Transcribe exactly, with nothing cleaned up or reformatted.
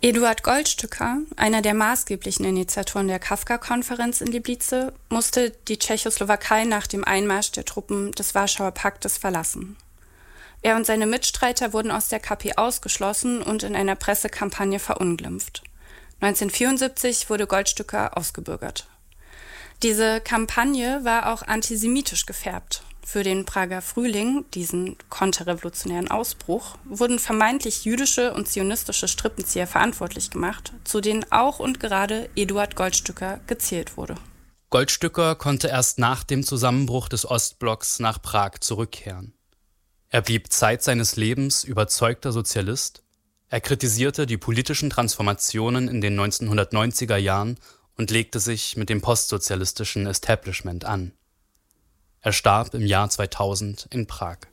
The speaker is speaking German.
Eduard Goldstücker, einer der maßgeblichen Initiatoren der Kafka-Konferenz in Liblice, musste die Tschechoslowakei nach dem Einmarsch der Truppen des Warschauer Paktes verlassen. Er und seine Mitstreiter wurden aus der K P ausgeschlossen und in einer Pressekampagne verunglimpft. neunzehnhundertvierundsiebzig wurde Goldstücker ausgebürgert. Diese Kampagne war auch antisemitisch gefärbt. Für den Prager Frühling, diesen konterrevolutionären Ausbruch, wurden vermeintlich jüdische und zionistische Strippenzieher verantwortlich gemacht, zu denen auch und gerade Eduard Goldstücker gezählt wurde. Goldstücker konnte erst nach dem Zusammenbruch des Ostblocks nach Prag zurückkehren. Er blieb Zeit seines Lebens überzeugter Sozialist. Er kritisierte die politischen Transformationen in den neunzehnhundertneunziger Jahren und legte sich mit dem postsozialistischen Establishment an. Er starb im Jahr zweitausend in Prag.